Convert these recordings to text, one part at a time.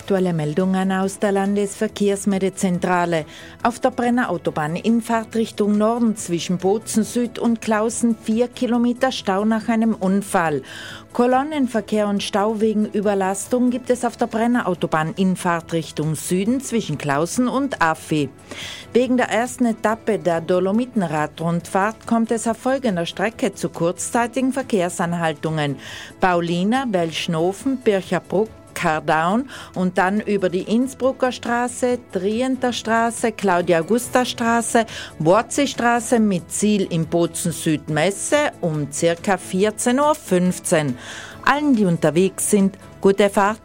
Aktuelle Meldungen aus der Landesverkehrsmeldezentrale. Auf der Brenner Autobahn Infahrt Richtung Norden zwischen Bozen Süd und Klausen 4 Kilometer Stau nach einem Unfall. Kolonnenverkehr und Stau wegen Überlastung gibt es auf der Brenner Autobahn Infahrt Richtung Süden zwischen Klausen und Affi. Wegen der ersten Etappe der Dolomitenradrundfahrt kommt es auf folgender Strecke zu kurzzeitigen Verkehrsanhaltungen. Paulina, Belschnofen, Bircherbruck, Kardaun und dann über die Innsbrucker Straße, Trienter Straße, Claudia-Augusta-Straße, Worzi-Straße mit Ziel in Bozen-Süd-Messe um ca. 14:15 Uhr. Allen, die unterwegs sind, gute Fahrt.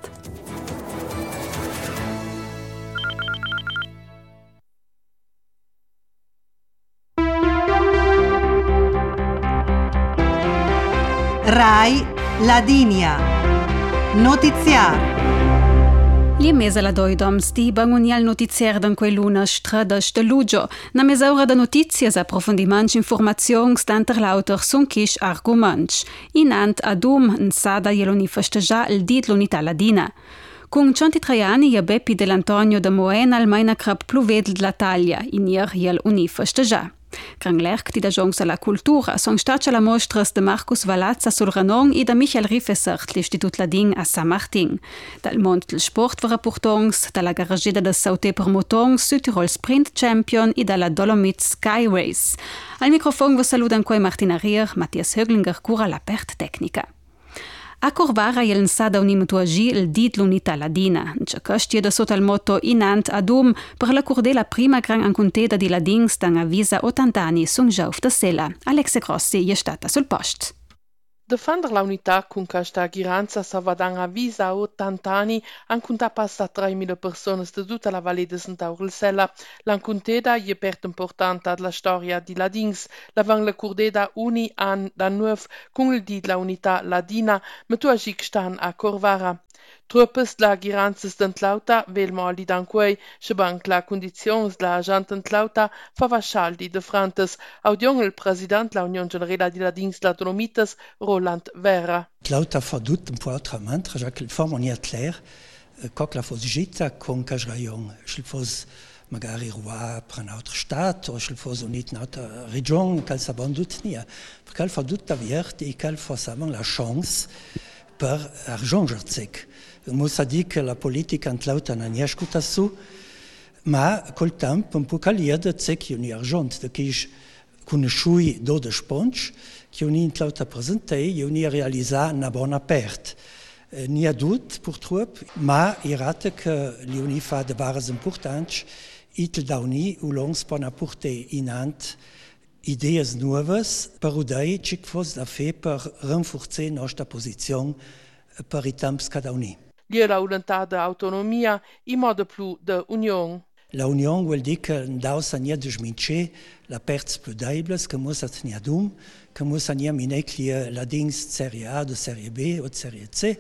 Rai Ladinia. Notiziar. Li mesa la doidom sti bangunial notiziar dan quei luna stradas de Lugio. Na mesaura da notizias approfondiments informazions danter lauter sunkish arguments. Inant adum n sada jeloni festeja il dit l'unità ladina. Con 23 anni ja Beppi dell'Antonio da Moena al maina crap pluvedel la taglia, in ier jel uni festeja. Kranglerk di da jongs alla cultura son stats la mostras de Marcus Valazza sul Ranon e da Michael Riffesert l'Institut Ladin a San Martin. Dal mond del sport var rapportongs, dalla garagida de Sauté per motongs, Südtirol Sprint Champion e dalla Dolomit Sky Race. Al microfon vos saludan quei Martina Rier, Matthias Höglinger cura la pert tecnica. A Corvara il sada un'imituagi il dit l'unità ladina, c'è castie da sotto il motto inant adum per la curde la prima gran anconteda di ladins dan avvisa 80 anni sun giauf da sella. Alexe Grossi è stata sul post. Defender la unità con questa giranza Savadan avvisa 80 anni anconta passa 3.000 persone da tutta la Valle de Sant'Aurelsella. L'anconteda è per importante la storia di Ladins. Lavang la curdeda uni an da nuovo con il di la unità ladina, ma tu agic stan a Corvara. Truppes la giranza d'entlauta vel moli d'anquei, schebanc la condizions la gente entlauta fava schaldi de Frantes, audion il president la Union Generale di Ladins la Dolomites, Roland Vera. Entlauta fa dut un po' autrament, que il form on y clair, coq la fos gita con cajrayon, il fos magari roi per un'altra stat, o il fos unit un'altra region, cal sabon dut nia, perché il fa dut aviert e cal fa saman la chance per arrangersec. Muss dir che la politica entlauta non è scuta su, ma col tempo un po' calieda c'è che un argent, da che is conosciui do de sponge, che un entlauta presentei, un realizza una buona pert. Ni adut purtroppo, ma irate che li uni fa de bares importanti, itel da uni ulongs bona porte inant ideas nuovas, per udai cic fos da fe per renforcer nostra posizione per i temps cada uni. Lie la volontà de autonomia in modo più de union. La union vuol dire che daus ania de smince la perts più daibles che mus atnia dum, che mus ania mineclia la dings serie A, de serie B o serie C,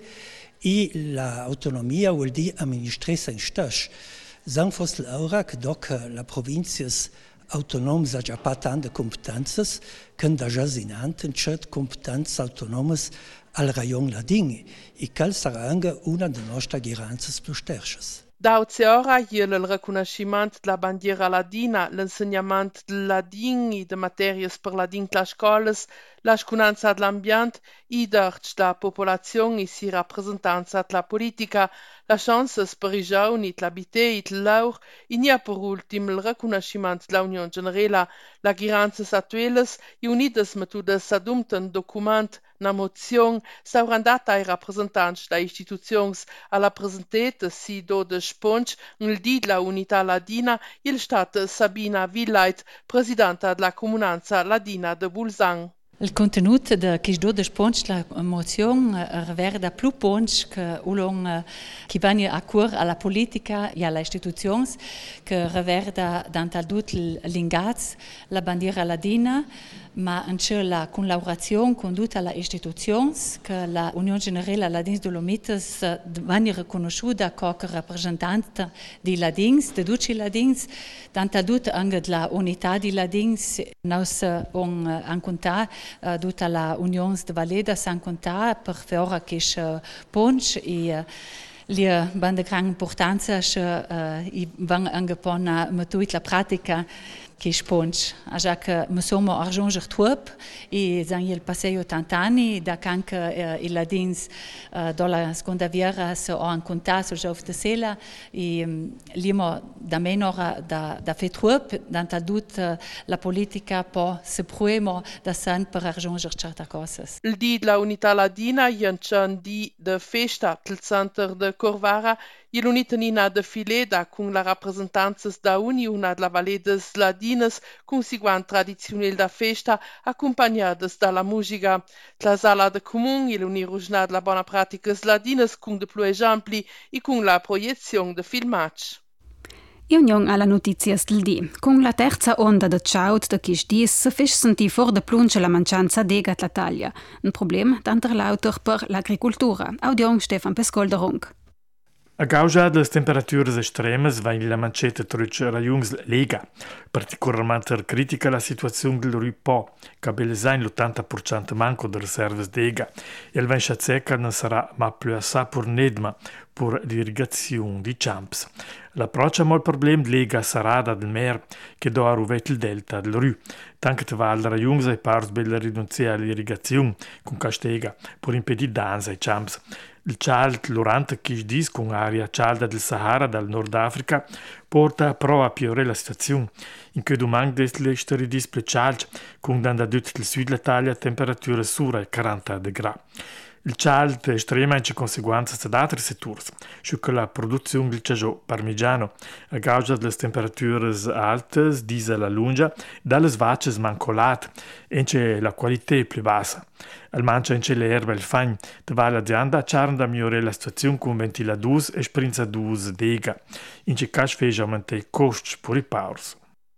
e la autonomia vuol dire amministresa in stas. Sang fos l'aura che doc la provincias autonoms ha già patante competences, che da già sinanten cert competenze autonomes al rajon ladin, e cal sarà anche una delle nostre giranze più sterches. Da ora il riconoscimento della bandiera ladina, l'insegnamento del ladin e di materie per ladin alle scuole, la sconanza dell'ambiente e la popolazione e si rappresentanza della politica, la chance per i giovani, l'abité e l'or, e non per ultimo il riconoscimento dell'Unione Generale, la giranze attuali e unidas metodes adumte un documento, una mozione, saranno date ai rappresentanti delle istituzioni alla presentata si do de Sponge, il di la Unità Ladina, il Stato Sabina Villait, presidente della Comunanza Ladina de Bulzang. Il contenuto de Kisdo de Sponge la mozione riverde più punti che ulong che vanno a cura alla politica e alle istituzioni, che riverde danta tut l'ingaz la bandiera ladina, ma anche la collaborazione con tutte le istituzioni, che la Unione Generale Ladins Dolomites vanno riconosciuta come rappresentante di Ladins, di tutti i Ladins, danta tut anche la unità di Ladins, nos on conta tutta la Unione de Valeda san conta per fora che punch e Lia banda gran importanza i van angepona matuit la pratica che sponge. A che mi sono arranger tuop e zan il passeio tant'anni da canche il ladins dolla seconda viera se ho un contatto giov de sela e limo da menora da fe tuop danta dut la politica po se pruemo da san per arranger certe cose. Il dì della Unità Ladina è un dì de festa del centro de Corvara e l'unitanina de Fileda con la rappresentanza da Unione della Valedes Ladinas con seguente tradizionale da festa accompagnate dalla musica. La sala de comune e l'Unione della Buona Pratica Ladinas con de più esempi e con la proiezione de filmati. E union alla notizias del dì. Con la terza onda de ciaut de quis dis se fes senti for de plunce la mancianza degat la taglia. Un problem tanter lauter per l'agricultura. Audion Stefan Pescolderung. A causa das temperaturas extremas vai la mancetta truc raiuns lega. Particolarmente critica la situazione del Rui Po, che belesain l'80% manco de reserves d'ega. E il vent secca non sarà ma più assai pur nedma, pur l'irrigazione di champs. L'approccio al problem lega sarà del mer, che do a ruvet il delta del Rui. Tanto te val raiuns e pars bella rinunzia all'irrigazione con castega, pur impedire danza ai champs. Il cialt l'orante che dis con aria cialda del Sahara dal Nord Africa porta pro a piore la situazione. In che domani delle steridis per cialt con da dut del sud l'Italia temperatura sura 40 gradi. Il cialt è estremamente conseguenza da altri settori, che la produzione del ciagiò parmigiano, a causa delle temperature alte, disa la lunga, dalle vacce mancolate, e c'è la qualità più bassa. Al mancia in le erbe il fagn, de va l'azienda c'erano da migliorare la situazione con ventiladus e sprintadus d'ega, in c'è cash fece aumentare i costi per i paurs.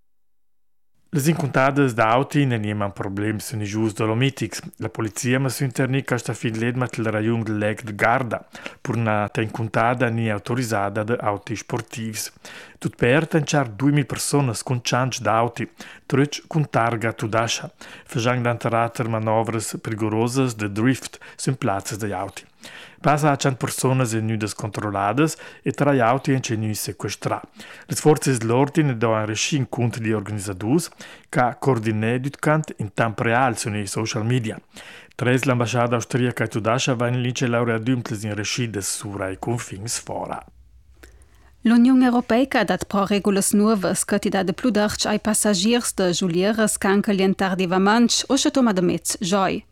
Les incontades d'auti ne nieman problem sun i gius dolomitics. La polizia ma su interni ca sta fin led mat il raiun del leg de Garda, pur na ta incontada ni autorizzada de auti sportivs. Tut per tenchar 2000 personas con change d'auti, truc con targa tudasha, fejang d'anterater manovres rigorosas de drift sun plazas de auti. Passa a 100 personas venudas controlladas e 3 auti en sequestra. Le forze dell'ordine doan resci in conto di organizzadus che coordinè d'utcant in tempo real sui social media. Tres l'ambasciata austriaca e tudascia va in lince laurea dümtles in rescides sura i confins fora. L'Unione Europea ha dat pro regulas nuovas che ti dà de plus d'arch ai passagiers de julieres canca lientardivaments o se toma de mezz joi.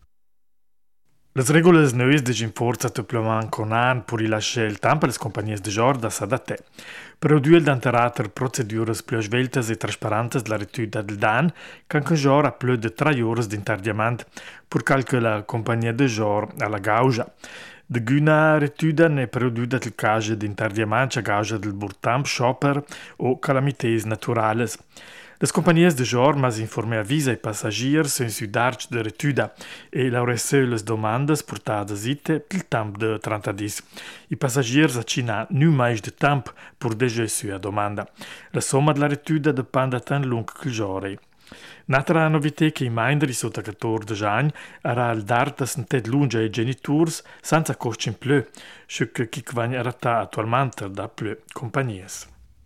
Les regulas neues de in forza tuplement con an pur rilasciare il tempo alle compagnie de genre da s'adatte. Per il d'anterater procedures più sveltas e trasparentes della retuda del dan, can che genre a più de 3 ore d'intardiamant, pur calque la compagnia de genre alla gauja. De guna retuda ne produda del cage d'intardiamant a gauja del burtamp, shopper o calamites naturales. Les compagnies de genre mas informé avisa ai passagiers sen sudarch de retuda e lauresse les domandas portadas ite pil temp de 30 dis. I passagiers accina nu mais de temp pur deje sua domanda. La somma de la retuda depende tan lung che il genre. N'altra novità che i mindri sotto 14 anni era il dar da sentet lunga ai genitors senza costi in più, che chi vagna rata attualmente da più compagnies.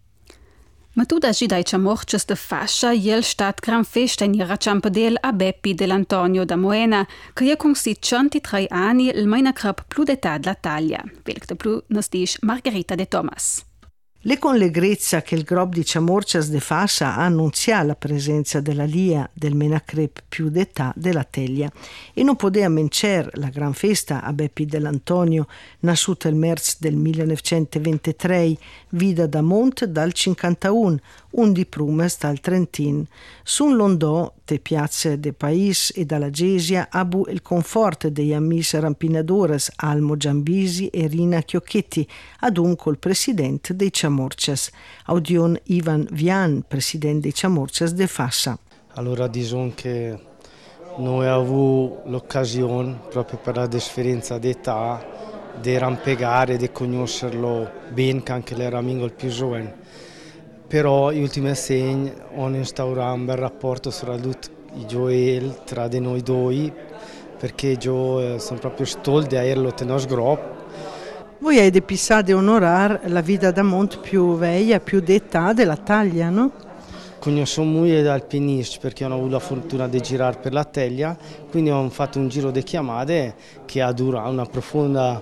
Ma tu da dai chamorches de fascia iel stat gran festa in ihra ciampadel a Beppi dell'Antonio da Moena, che è con 103 anni il maina crap più d'età della taglia. Velc de più nos dice Margherita de Thomas. Le con allegrezza che il grob di Chamorcias de Fassa annunzia la presenza della Lia del menacrep più d'età della teglia e non poteva mencer la gran festa a Beppi dell'Antonio nasciuta il merz del 1923 vida da Mont dal 51 un di prumes dal Trentin sun l'ondò te piazze de Pais e dalla Gesia abu il conforto dei amis rampinadores Almo Giambisi e Rina Chiocchetti ad un col presidente dei Chamorcias Audion Ivan Vian, presidente dei Chamorcias de Fassa. Allora diciamo che noi abbiamo avuto l'occasione proprio per la differenza d'età di rampegare, di conoscerlo bene anche le amiche più giovani. Però gli ultimi segni hanno instaurato un bel rapporto tra i Joel, tra di noi due, perché io sono proprio stolto di averlo nel nostro gruppo. Voi avete pensato di onorare la vita da monte più vecchia, più d'età della Taglia, no? Conosco molto alpinisti perché ho avuto la fortuna di girare per la Teglia, quindi ho fatto un giro di chiamate che ha durato una profonda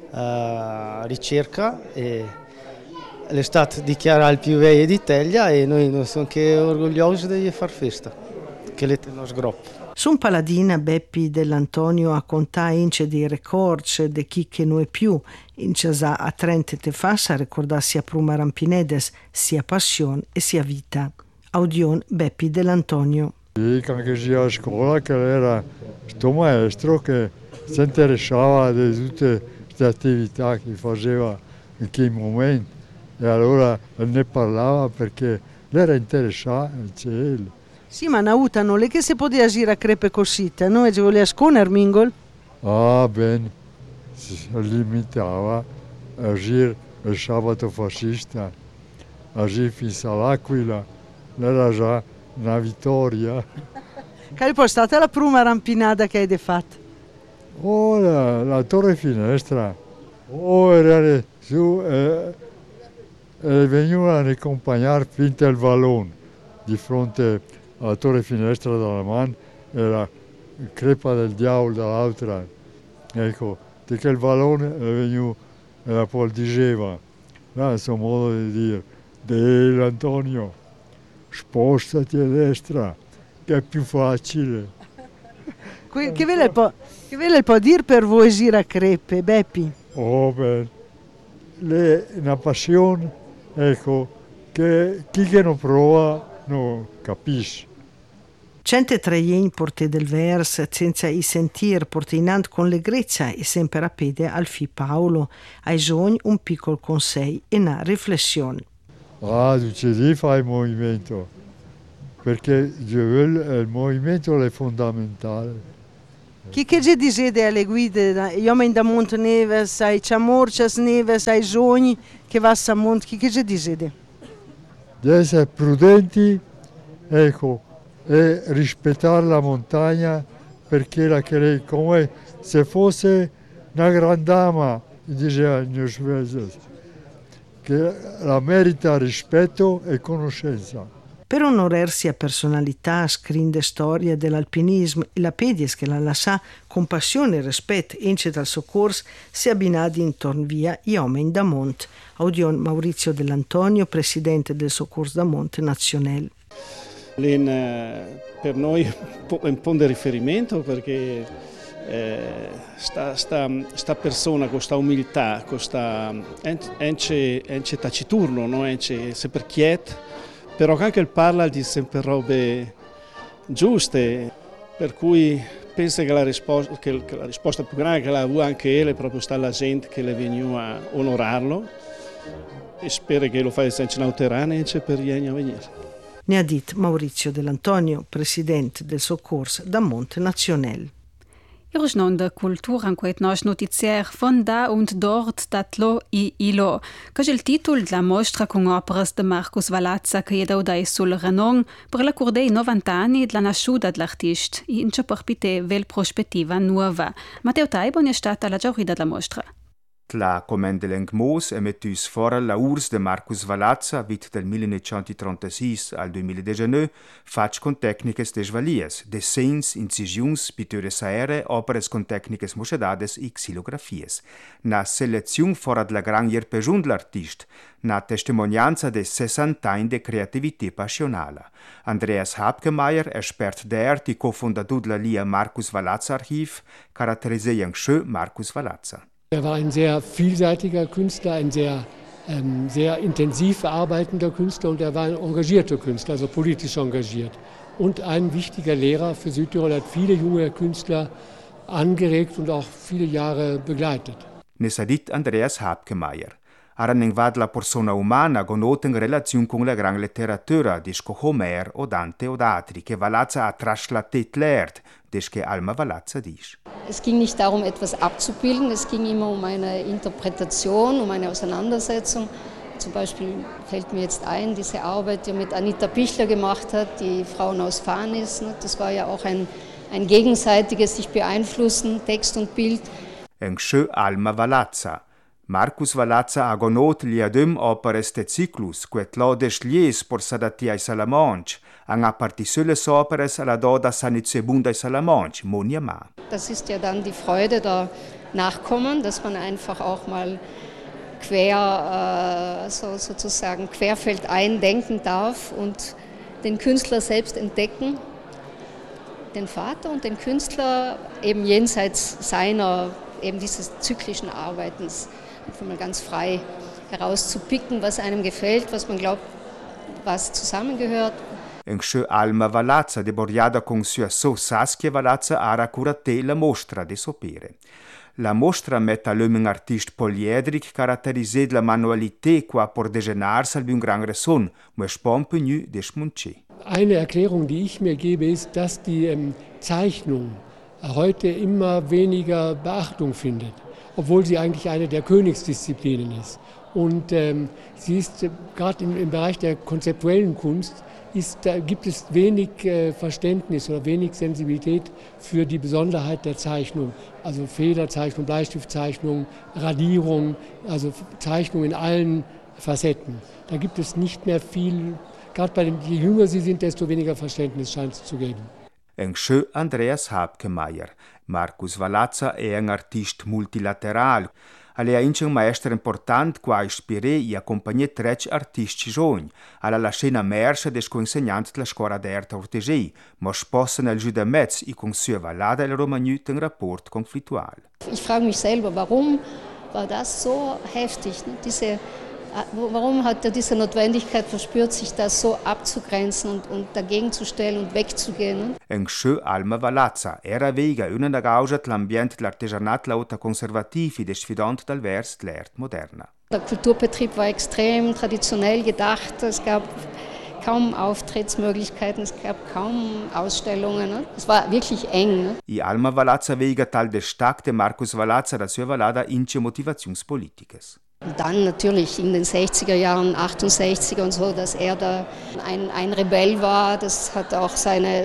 ricerca e è stato dichiarato il più vecchio di Teglia e noi siamo anche orgogliosi di far festa, che è il nostro gruppo. Sun paladina Beppi dell'Antonio a contare ince di record di chi che non è più, ince a 30 te fassa ricordare sia pruma rampinedes, sia passione e sia vita. Audion Beppi dell'Antonio. Sì, quando si a scuola che era questo maestro che si interessava di tutte queste attività che faceva in quei momenti e allora ne parlava perché lei era interessata al cielo. Sì, ma Nauta non è che si poteva girare a crepe cosita, no? E ci voleva sconer Mingol? Ah, bene, si limitava a girare il sabato fascista, a girare fino all'Aquila, era già una vittoria. Qual è stata la prima rampinata che avete fatto? Oh, la torre finestra, era su e venivano a accompagnare fino al vallone di fronte alla torre finestra dalla mano era crepa del diavolo dall'altra, ecco, perché il vallone veniva e la poi diceva, no, è il suo modo di dire, Antonio, spostati a destra, che è più facile. Che ve può dire per voi girare a crepe, Beppi? Oh, beh, è una passione, ecco, che chi che non prova non capisce. 103 yen porte del vers, senza i sentir portinant con leggerezza e sempre rapide al fi Paolo, hai bisogno un piccolo consiglio e una riflessione. Ah, tu ci devi fare il movimento, perché il movimento è fondamentale. Chi che ci dite alle guide, gli uomini da Monteneves, ai Chamorcias Neves, ai sogni che va a Monte, chi che ci dite? Di essere prudenti, ecco, e rispettare la montagna perché la crei come se fosse una grandama, diceva il mio Schweizer, che la merita rispetto e conoscenza. Per onorarsi a personalità, scrive storia dell'alpinismo e la pedies che la lascia con passione e rispetto ince dal soccorso si abbinati intorno via gli uomini da Monte. Audion Maurizio dell'Antonio, presidente del Soccorso da Monte Nazionale. Per noi è un punto di riferimento perché sta persona con questa umiltà, con questa ence taciturno, no? Ence sempre quieto, però anche parla di sempre robe giuste, per cui penso che la risposta più grande che l'ha avuta anche è proprio sta la gente che le veniva a onorarlo e spero che lo faccia senza nauterane e per gli anni a venire. Ne ha detto Maurizio dell'Antonio, presidente del Soccorso da Monte Nazionale. Iros non de cultura in quet nos notizier von da und dort datlo I ilo. Che è il titolo della mostra con operas de Marcus Valazza che è dai sul Renon per la cur dei 90 anni della nascita dell'artista e in perpite vel prospettiva nuova. Matteo Taibon è stata la giornata della mostra. La Comende Lengmos emettus fora la urs de Marcus Valazza, vit del 1936 al 2019, fac con tecniches desvalies, desseins, incisiuns, pitures aere, operes con tecniches moschedades e xilografies. Na seleziun fora de la gran ierpejun l'artist, na testimonianza de 60 anni de creativité passionala. Andreas Habgemeier, expert d'art e cofondador de la LIA Marcus Valazza Archiv, charakteriseiang schö Marcus Valazza. War ein sehr vielseitiger Künstler, ein sehr intensiv arbeitender Künstler und war ein engagierter Künstler, also politisch engagiert. Und ein wichtiger Lehrer für Südtirol, hat viele junge Künstler angeregt und auch viele Jahre begleitet. Ne sa dit Andreas Habgemeier. Aran vad la persona umana gonota in relazione con la gran letteratura di Homer o Dante o altri che Valazza ha traslatet lehrt, che Alma Valazza dice. Es ging nicht darum, etwas abzubilden, es ging immer um eine Interpretation, um eine Auseinandersetzung. Zum Beispiel fällt mir jetzt ein, diese Arbeit, die mit Anita Pichler gemacht hat, die Frauen aus Fanis. Das war ja auch ein gegenseitiges sich beeinflussen, Text und Bild. Ein schö Alma Valazza. Marcus Valazza ha gonot gli adem operes de ciclus, quet lodes lies por sadati ai Salamanch, an a partisöles operes alla doda sanitsebund ai Salamanch, Monia Ma. Das ist ja dann die Freude der Nachkommen, dass man einfach auch mal sozusagen querfeldein denken darf und den Künstler selbst entdecken, den Vater und den Künstler eben jenseits seiner, eben dieses zyklischen Arbeitens, einfach mal ganz frei herauszupicken, was einem gefällt, was man glaubt, was zusammengehört. Enche Alma Valazza, deborriada con sua so Saskia Valazza, ara curate la mostra de sopere. La mostra met a l'homme un artiste poliedric caractérisé de la manualité qua por degenar salvi un gran reson, mo spon penu de schmunche. Eine Erklärung, die ich mir gebe, ist, dass die Zeichnung heute immer weniger Beachtung findet, obwohl sie eigentlich eine der Königsdisziplinen ist. Und sie ist gerade im Bereich der konzeptuellen Kunst, gibt es wenig Verständnis oder wenig Sensibilität für die Besonderheit der Zeichnung. Also Federzeichnung, Bleistiftzeichnung, Radierung, also Zeichnung in allen Facetten. Da gibt es nicht mehr viel, gerade je jünger sie sind, desto weniger Verständnis scheint es zu geben. Enche Andreas Habkemeyer. Marcus Valazza è un artista multilateral. Alle ha un maestro important qua ispiré e accompagné 3 artisti giovani. Alla la scena merce des co-insegnanti della scuola d'arte Ortegei, ma spossen al giù da mezz e con sua Valada il romagnut un rapport conflittual. Ich frage mich selber, warum war das so heftig? Warum hat er diese Notwendigkeit verspürt, sich das so abzugrenzen und dagegen zu stellen und wegzugehen? Enche Alma Valazza era vega una da causa l'ambiente dell'artigianat lauta conservativi e sfidant dal vers l'art moderna. Der Kulturbetrieb war extrem traditionell gedacht. Es gab kaum Auftrittsmöglichkeiten, es gab kaum Ausstellungen. Es war wirklich eng. I Alma Valazza vega tal destac de Marcus Valazza da sua Valada ince motivations politicas. Und dann natürlich in den 60er Jahren, 68er und so, dass er da ein Rebell war. Das hat auch seine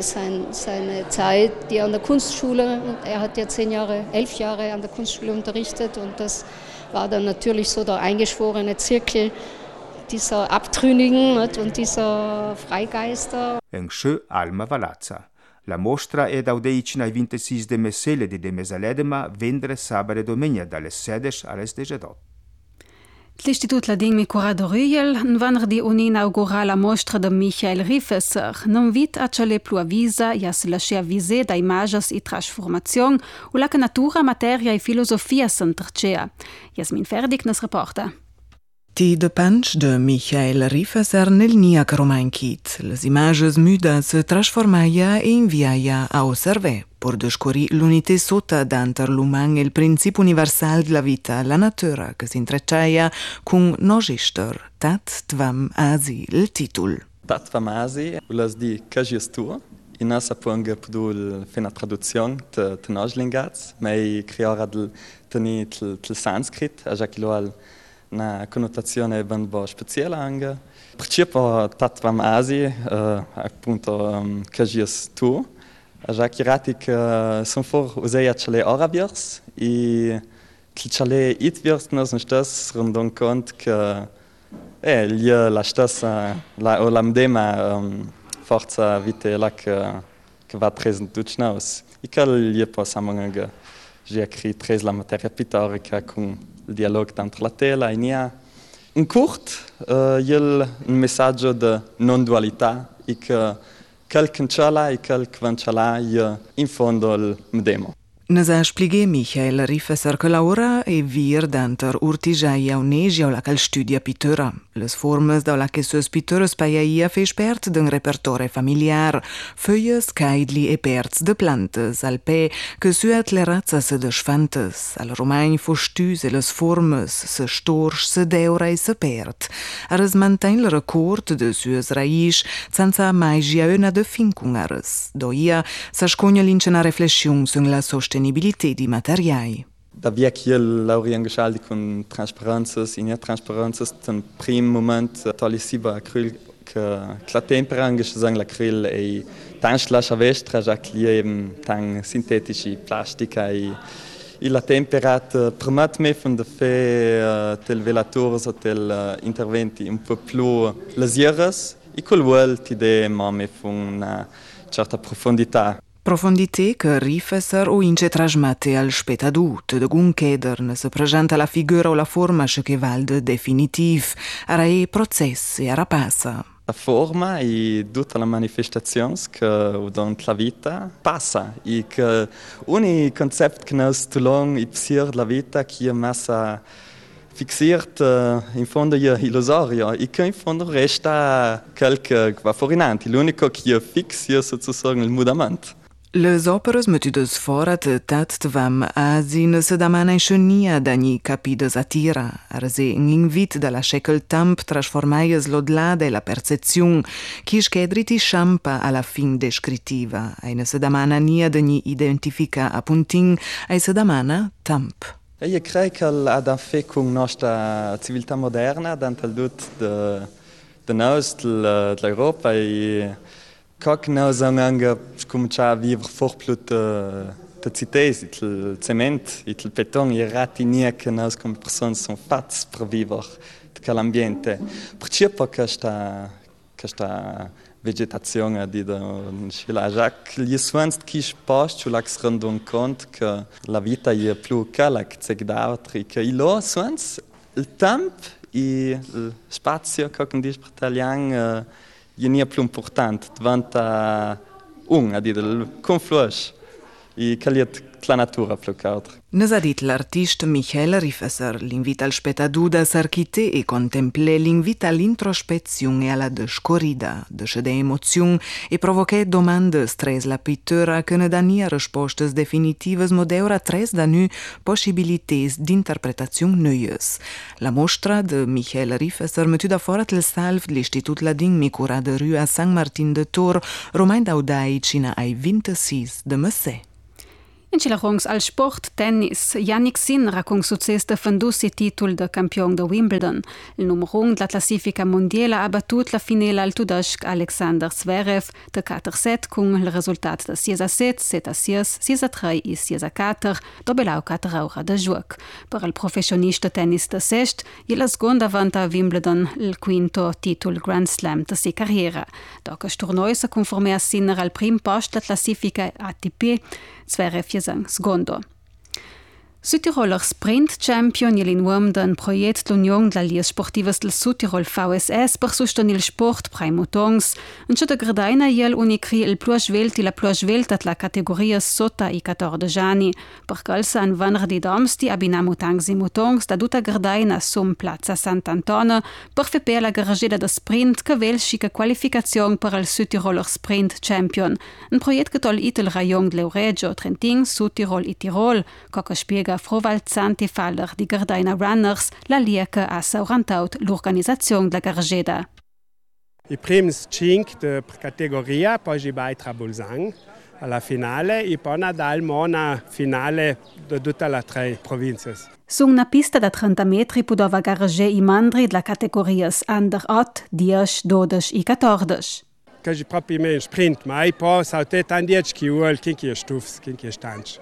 Zeit, die er an der Kunstschule, er hat ja 11 Jahre an der Kunstschule unterrichtet und das war dann natürlich so der eingeschworene Zirkel dieser Abtrünnigen und dieser Freigeister. Enche Alma Valazza. La mostra è da udeici ai 26 de Messele di Mesaledema, vendere sabato e domenica dalle 16 alle 18. L'Institut Ladin mi curatorial vanno di un'inaugurale mostra di Michael Riefesser. Non vit a cele plu avvisa e a se lascia avvise da images e trasformazione o la natura, materia e filosofia s'intercea. Jasmin Ferdig nas reporta. Ti depens de Michael Riefesser nel niac romankit. Les images mudas se trasformaia e inviaia a osserver, por descobrir l'unité sota d'anter l'uman e il principio universal de la vita, la natura, che si intrecciaia con nogister, tat tvam asi, il titul. Tat tvam asi, ulas di cagiestur, in asa ponga pudul fina traduzione te nojlingats, mei criora del teni tel sanskrit, a jaquiloal una connotazione ben speciale anche. Principio tatvam asi, appunto cagies tu, già che sono for usei a chale arabiers e che chale itviers nos stas rendon cont che la stessa la lamdema forza vite la che va present tutti nos. E che gli possiamo che j'ai écrit 13 la materia pittorica con il dialogo entre la tela e nia. In curt, un messaggio di non dualità e che quel che c'è e quel che non c'è in fondo il medemo. Nas ha expliqué Michael Riefesser che lavora e vir danter urtigiaia unegia la cal studia pittura. Les formes da la che suas pitturas paiaia fe spert d'un repertore familiar, feuilles, caidli e perts de plantes, al pe che suat le razza se desfantes, al romain fostus e les formes se storch, se deura e se pert. Ares mantain le record de suas raiz, senza maigia una de fincungares. Doia sa scogna l'incena reflexion sun la sostenibilität di materiai. Da vi hier laurian geschaldi con transparences, in transparences, ten prim moment tolisiba acryl che la tempera anche sang l'acryl e tan slascia vestra già che eben tan sintetici plastica e e la temperatura permette me di fare tel velatori o tel interventi un po' più leggeri e quel vuol ti dà me una certa profondità. Profondité che rifesser o ince trasmette al spettador, de gun cheder ne se presenta la figura o la forma che valde definitiv, ara e process e ara passa. La forma e tutta la manifestazione che durante la vita passa e che un concept che noi stulong e psir la vita che è massa fixiert in fondo è illusorio e che in fondo resta qualche che va fuori in avanti. L'unico che è fixo è sozusagen il mudamento. Les operas metudes forat tat tvam asin se damana in scenia d'agni capides atira, arse un invit dalla shekel tamp trasformaies l'odla della percezion, chi schedriti champa alla fin descritiva, aine se damana nia d'agni identifica appuntin, ai se damana tamp. Io credo che ha a fare con la nostra civiltà moderna, dentro de nós, dell'Europa e Как nós anche cominciare a vivere fuori più di città, il cemento e il beton, e rati nie che nós come persone sono fatti per vivere in quell'ambiente. Perché questa vegetazione di Scilla, gli suoni che si possono si rendono conto che la vita è più cala che d'altri, che i suoni, il tempo e lo spazio che dice per italiano è più importante, diventa a dire il conflusso e che è la natura più che altro. Nos ha dit l'artista Michael Rifesser, l'invita al spettador da s'archite e contemple l'invita all'introspezione e alla descorrida, de emozione e provoche domande stres la pittura che ne dania rispostes definitivas modeura tres da nu possibilités d'interpretazione neues. La mostra de Michael Rifesser metu da fora il salv l'Istitut Ladin Micura de Rue a San Martin de Tor, Romain Daudai cina ai 26 de Messè. In Cilarungs al sport tennis, Jannik Sinner ha con successo defendus il titolo de campione de Wimbledon. Il numero 1 della classifica mondiale ha battuto la finale al tudesc Alexander Zverev de 4-7 con il risultato de 6-7, 7-6, 6-3 e 6-4, dobelau 4 ore de gioc. Per il professionista tennis de sest, è la seconda volta a Wimbledon il quinto titolo Grand Slam de sua carriera. Dopo il torneo si conforma a Sinner al primo posto della classifica ATP, Zverev je secondo. Südtiroler Sprint Champion il Wimbledon project l'Union della Liga Sportivas del Südtirol VSS per sostenere il sport per i motons. In ciò Gardaina il unicri il plus svelti la plus svelta della categoria sotto i 14 anni. Per calza in venerdì domsti abbinamo tangs i motons da tutta Gardaina som Plaza Sant'Antona per fare la garagera da sprint che velschica qualificazione per il Südtiroler Sprint Champion. Un project che tol itel Rajon Leuregio, Trentin, Südtirol e Tirol, che spiega Froval Zantifaller di Gardaina Runners la lieca ha saurantaut l'organizzazione della garageda. I primi 5 de categoria, poi ci vai tra Bolzano alla finale e poi dal mona finale di tutte le 3 province. Su una pista da 30 metri poteva garagere i mandri della categoria under 8, 10, 12 e 14. Che è proprio un sprint, ma poi saute tan 10 km, che è stufs, che è stanch.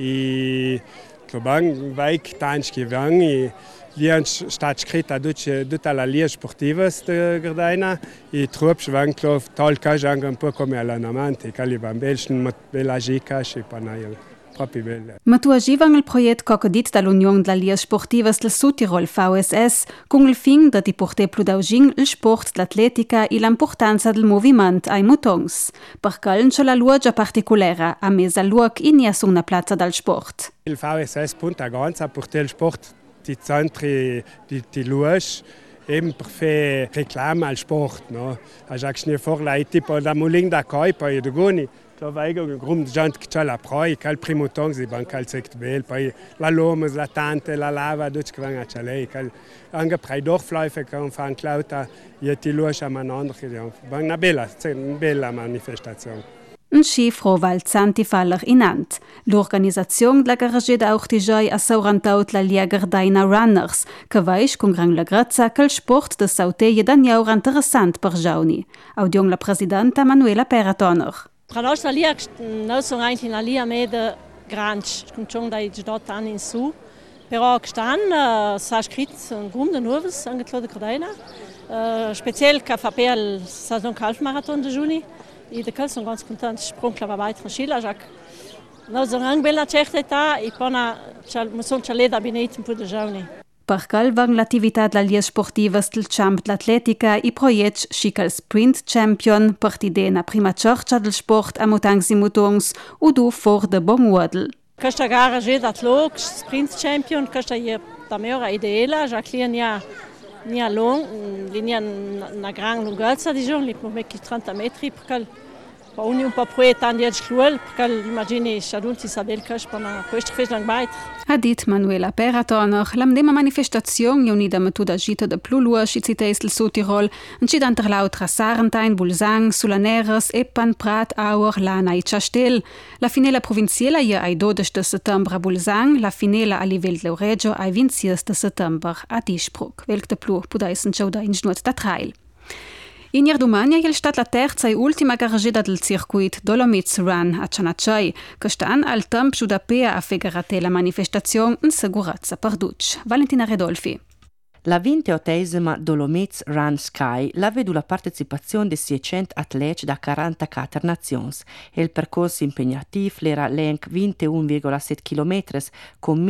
E Klobang vaik tanski vang e lian stat scritta tutta la Liga Sportiva de Gardaina e trup vang klov tolka jang un po' come allenamento che li van belschen bella gica e panail proprio bella. Ma tu agivan il progetto cocodit dall'Unione della Liga Sportiva del Südtirol VSS con il fin di portare più d'augin il sport dell'atletica e l'importanza del movimento ai motons. Per calcio c'è la luogia particolare a mesa luoc in nessuna piazza del sport. Il VSS punta ganz a portare il sport di centri di luoge eben per fare reclame al sport, no? A Jacques Schneefor la tipo da Moulin da Coi poi de Goni. Da vai un gruppo di gente che c'ha la proi, che al primo tong si banca al sect bel, poi la lomes, la tante, la lava, tutto che vanno a chalei, che anche per i Dorfläufe che fanno clauta, e ti luce a manandro che una bella manifestazione. Un cifro val Zantifaller inant. L'organizzazione della garageda auch di gioi ha saurantaut la Liga Gardaina Runners, che vais con gran la grazia che il sport de sauteie da niaura interessant per giauni. Audion la presidenta Manuela Peratoner. La nostra Liga, noi siamo anche una Liga grandi, cominciano dai 18 anni in su. Però quest'anno si è scritto un gruppo di nuovi anche in Cardena, speciell che fa per il Saison Halbmarathon di giugno. E da sono ganz contenti, sprung la weiter Schiller, Jacques. Noi siamo anche bella certa età e poi sono già lì da benedire un po' di giorni. Per calvang l'attività della Liga Sportiva del Champ d'Atletica i proiect schical Sprint Champion partidena prima ciorcia del sport a motangs e motongs o du for de Bonguadel. Questa gara è da Tlog, Sprint Champion, questa è la mia idea, Jacqueline nia long, linea una gran lunghezza di giorni, come 30 metri, perché ogni un po' poi tanti di schluel, perché immagini adulti sabel che per questo fece lang bait. Ha dit Manuela Peratoner, l'amdema manifestazione unida mettuda agita de pluluas i cités del Südtirol, incidan ter lautra Sarentijn, Bulzang, Sulaneres, Eppan, Prat, Auer, Lana e Chastel. La finela provinciala ia ai 12 de settembre a Bulzang, la finela a livel de Reggio ai 26 de settembre a Dispruc. Velc de plu pudaisen ciauda in ginuat da trail. In Domania è stata la terza e ultima garagetta del circuito Dolomites Run a Cianacei, che stanno al tempo da pea a fegherate la manifestazione in sicurezza per tutti. Valentina Redolfi. La 28esima Dolomites Run Sky la vedu la partecipazione di 600 atleti da 44 nazioni e il percorso impegnativo era length 21,7 km con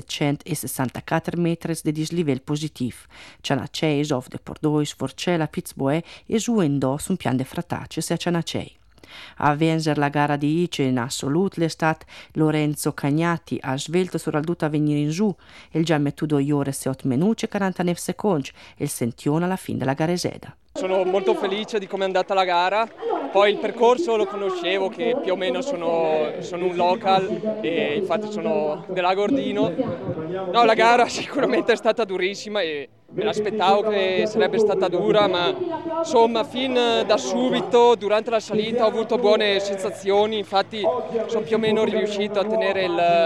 1764 metri di dislivello positivo. Cianacei, Jov de Pordois, Forcella, Pizzboe e giù in dos un pian de fratacce a Cianacei. A vencer la gara di Ice in assoluto l'estate Lorenzo Cagnati ha svelto soralduto a venire in giù e il già metto 2 ore e 8 minuti e 49 secondi e il sentione alla fine della gareseda. Sono molto felice di come è andata la gara, poi il percorso lo conoscevo che più o meno sono un local e infatti sono della Gordino. No, la gara sicuramente è stata durissima e me l'aspettavo che sarebbe stata dura, ma insomma fin da subito durante la salita ho avuto buone sensazioni, infatti sono più o meno riuscito a tenere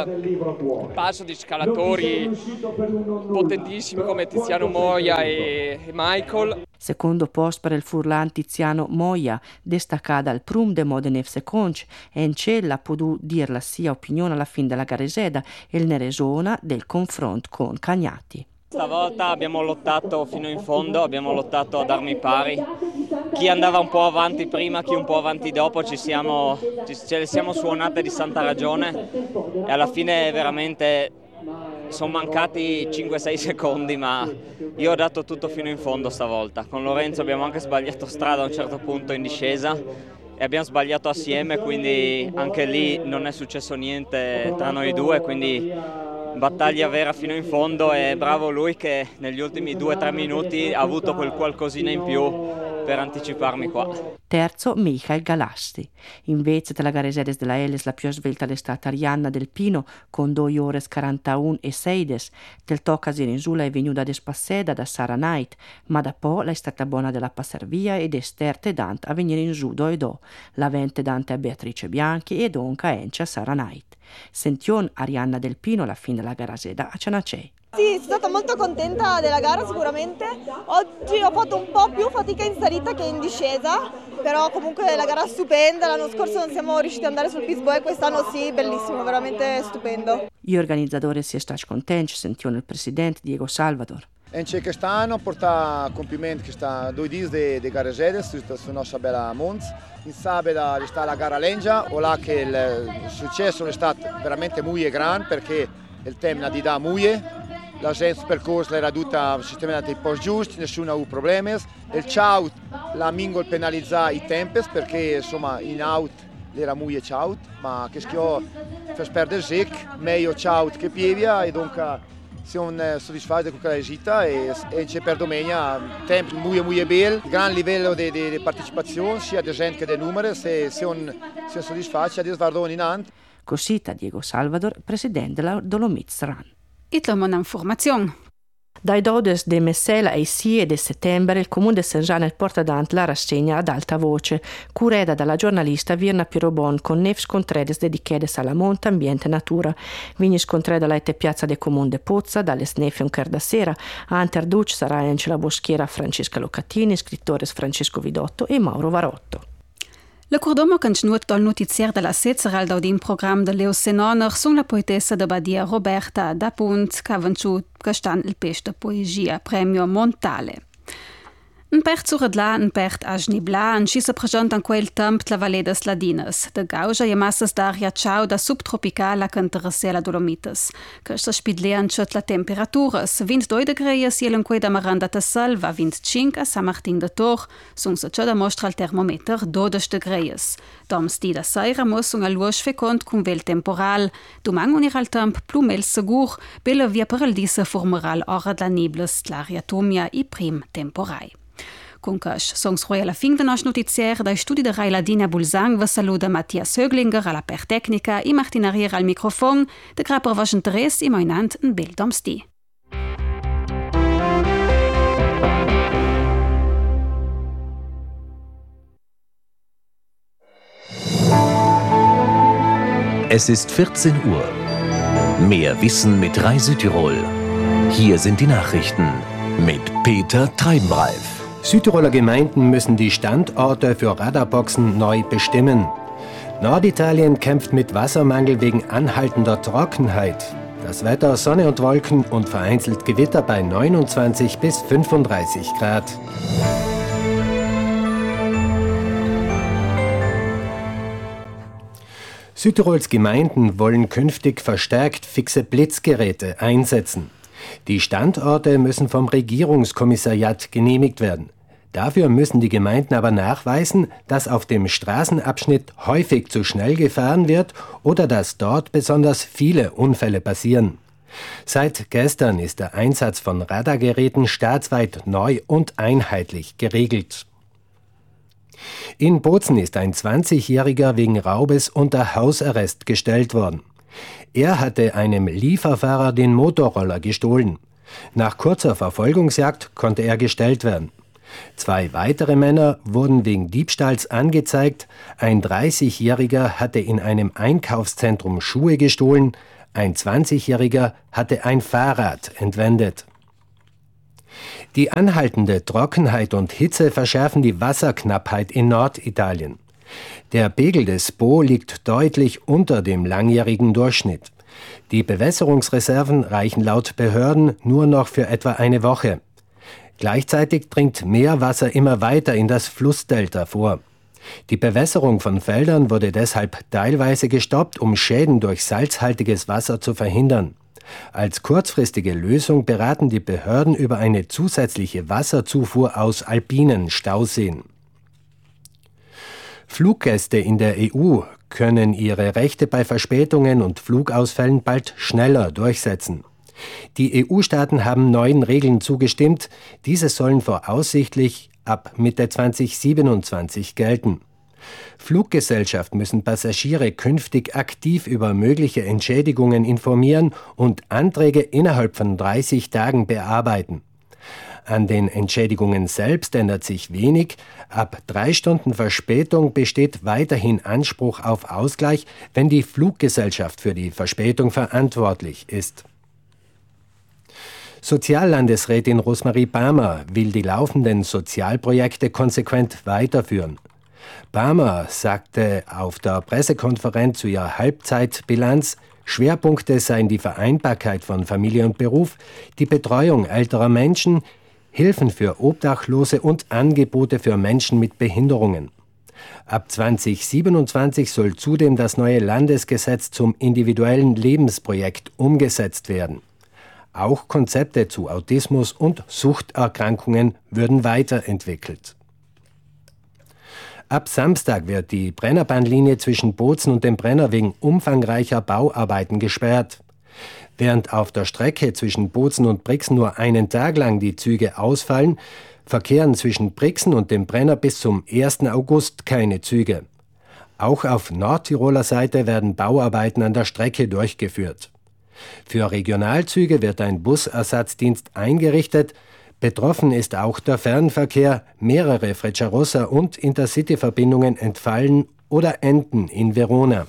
il passo di scalatori potentissimi come Tiziano Moia e Michael. Secondo posto per il furlan Tiziano Moia, destaccata al prum de Modena FC Conch, e in cella potuto dire la sia opinione alla fine della gareseda e il neresona del confronto con Cagnati. Stavolta abbiamo lottato fino in fondo, abbiamo lottato ad armi pari. Chi andava un po' avanti prima, chi un po' avanti dopo, ce le siamo suonate di santa ragione e alla fine veramente sono mancati 5-6 secondi, ma io ho dato tutto fino in fondo stavolta. Con Lorenzo abbiamo anche sbagliato strada a un certo punto in discesa e abbiamo sbagliato assieme, quindi anche lì non è successo niente tra noi due, quindi battaglia vera fino in fondo e bravo lui che negli ultimi 2-3 minuti ha avuto quel qualcosina in più per anticiparmi qua. Terzo, Michael Galasti. Invece della garesedes della Eles la più svelta è stata Arianna Del Pino con 2 ore 41 e 6. Del toccasire in giù è venuta despasseda da Sara Knight, ma da poi è stata buona della Passervia ed Esterte Dante a venire in giù 2. La vente Dante a Beatrice Bianchi e Donca Ence a Sara Knight. Sention Arianna Del Pino alla fine della garaseda a Cianacei. Sì, sono stata molto contenta della gara sicuramente. Oggi ho fatto un po' più fatica in salita che in discesa, però comunque la gara è stupenda. L'anno scorso non siamo riusciti ad andare sul Pizzboe, quest'anno sì, bellissimo, veramente stupendo. Gli organizzatori si stanno contenti, sentono il presidente Diego Salvador. Anche quest'anno porta a compimento che sta 2 giorni di gare sulla nostra bella Mons. In sabato sta la gara Lengia, o là che il successo è stato veramente molto grande perché il tema di da molto. La gente percorso era tutta sistemata in posti giusti, nessuno ha avuto problemi. Il ciao la mingol penalizza i tempi perché insomma in out era molto ciao, ma che schio per perdere sic, meglio ciao che pievia e dunque siamo soddisfatti di quella gita e c'è per domenica tempo molto bello, gran livello di partecipazione sia di gente che di numeri, siamo soddisfatti, adesso guardiamo in avanti. Così Diego Salvador, presidente della Dolomites Run. Itlo un'informazione. Dai 12 di Messela ai 6 di settembre il Comune di Saint-Jean porta davanti la rassegna ad alta voce, curata dalla giornalista Virna Pirobon con neve scontredes dedicate alla monta, ambiente e natura. Vigni scontreda la piazza del Comune de Pozza, dalle snefe un cher da sera, a Anterduc sarà anche la boschiera Francesca Locatini, scrittores Francesco Vidotto e Mauro Varotto. La cordomo che snuot dal notizier della Setzeral d'audin program de Leo Senoner sun la poetessa de Badia Roberta da Punt che ha venciut che stan il peste poesia premio Montale. Un pert suradla, un pert ažnibla, un ci se presenta in quel temp la Valedes Ladinas, de gauja e massas d'aria ciao da subtropicala che interesse la Dolomites, che se spidlean ciot la temperaturas, 22 degrees iel in quei da Maranda Tessel, va 25 a San Martin de Tor, sun se ciò da mostra il termometer 12 degrees. Doms di da seira mos un aluosch fecond cum vel temporal, dumang unir al temp plumel segur, bella via per al disse formeral ora da nibles l'aria tomia i prim temporai. Kunkash, songs alla fin de nos noticier da studi de Raila Dina Bulzang va saluda Matthias Höglinger alla per tecnica i Martinarier al microfon, de grapper waschen Teres i moinant en Bildomsti. Es ist 14 Uhr. Mehr Wissen mit Reise-Tirol. Hier sind die Nachrichten mit Peter Treibenreif. Südtiroler Gemeinden müssen die Standorte für Radarboxen neu bestimmen. Norditalien kämpft mit Wassermangel wegen anhaltender Trockenheit. Das Wetter Sonne und Wolken und vereinzelt Gewitter bei 29 bis 35 Grad. Südtirols Gemeinden wollen künftig verstärkt fixe Blitzgeräte einsetzen. Die Standorte müssen vom Regierungskommissariat genehmigt werden. Dafür müssen die Gemeinden aber nachweisen, dass auf dem Straßenabschnitt häufig zu schnell gefahren wird oder dass dort besonders viele Unfälle passieren. Seit gestern ist der Einsatz von Radargeräten staatsweit neu und einheitlich geregelt. In Bozen ist ein 20-Jähriger wegen Raubes unter Hausarrest gestellt worden. Er hatte einem Lieferfahrer den Motorroller gestohlen. Nach kurzer Verfolgungsjagd konnte er gestellt werden. 2 weitere Männer wurden wegen Diebstahls angezeigt. Ein 30-Jähriger hatte in einem Einkaufszentrum Schuhe gestohlen. Ein 20-Jähriger hatte ein Fahrrad entwendet. Die anhaltende Trockenheit und Hitze verschärfen die Wasserknappheit in Norditalien. Der Pegel des Po liegt deutlich unter dem langjährigen Durchschnitt. Die Bewässerungsreserven reichen laut Behörden nur noch für etwa eine Woche. Gleichzeitig dringt Meerwasser immer weiter in das Flussdelta vor. Die Bewässerung von Feldern wurde deshalb teilweise gestoppt, um Schäden durch salzhaltiges Wasser zu verhindern. Als kurzfristige Lösung beraten die Behörden über eine zusätzliche Wasserzufuhr aus alpinen Stauseen. Fluggäste in der EU können ihre Rechte bei Verspätungen und Flugausfällen bald schneller durchsetzen. Die EU-Staaten haben neuen Regeln zugestimmt. Diese sollen voraussichtlich ab Mitte 2027 gelten. Fluggesellschaften müssen Passagiere künftig aktiv über mögliche Entschädigungen informieren und Anträge innerhalb von 30 Tagen bearbeiten. An den Entschädigungen selbst ändert sich wenig. Ab 3 Stunden Verspätung besteht weiterhin Anspruch auf Ausgleich, wenn die Fluggesellschaft für die Verspätung verantwortlich ist. Soziallandesrätin Rosmarie Palmer will die laufenden Sozialprojekte konsequent weiterführen. Palmer sagte auf der Pressekonferenz zu ihrer Halbzeitbilanz, Schwerpunkte seien die Vereinbarkeit von Familie und Beruf, die Betreuung älterer Menschen, Hilfen für Obdachlose und Angebote für Menschen mit Behinderungen. Ab 2027 soll zudem das neue Landesgesetz zum individuellen Lebensprojekt umgesetzt werden. Auch Konzepte zu Autismus und Suchterkrankungen würden weiterentwickelt. Ab Samstag wird die Brennerbahnlinie zwischen Bozen und dem Brenner wegen umfangreicher Bauarbeiten gesperrt. Während auf der Strecke zwischen Bozen und Brixen nur einen Tag lang die Züge ausfallen, verkehren zwischen Brixen und dem Brenner bis zum 1. August keine Züge. Auch auf Nordtiroler Seite werden Bauarbeiten an der Strecke durchgeführt. Für Regionalzüge wird ein Busersatzdienst eingerichtet. Betroffen ist auch der Fernverkehr. Mehrere Frecciarossa- und Intercity-Verbindungen entfallen oder enden in Verona.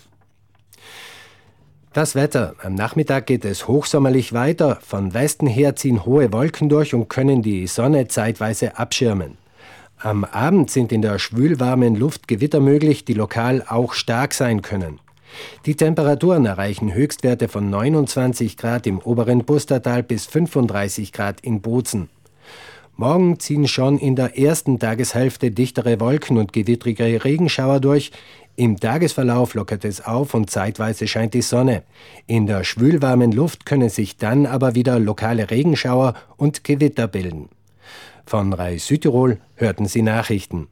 Das Wetter. Am Nachmittag geht es hochsommerlich weiter. Von Westen her ziehen hohe Wolken durch und können die Sonne zeitweise abschirmen. Am Abend sind in der schwülwarmen Luft Gewitter möglich, die lokal auch stark sein können. Die Temperaturen erreichen Höchstwerte von 29 Grad im oberen Pustertal bis 35 Grad in Bozen. Morgen ziehen schon in der ersten Tageshälfte dichtere Wolken und gewittrige Regenschauer durch. Im Tagesverlauf lockert es auf und zeitweise scheint die Sonne. In der schwülwarmen Luft können sich dann aber wieder lokale Regenschauer und Gewitter bilden. Von RAI Südtirol hörten Sie Nachrichten.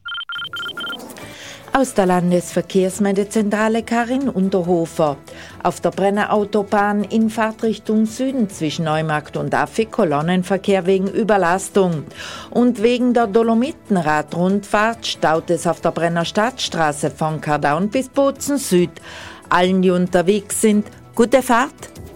Aus der Landesverkehrsmeldezentrale Karin Unterhofer. Auf der Brenner Autobahn in Fahrtrichtung Süden zwischen Neumarkt und Affe Kolonnenverkehr wegen Überlastung. Und wegen der Dolomitenradrundfahrt staut es auf der Brenner Stadtstraße von Kardaun bis Bozen Süd. Allen, die unterwegs sind, gute Fahrt.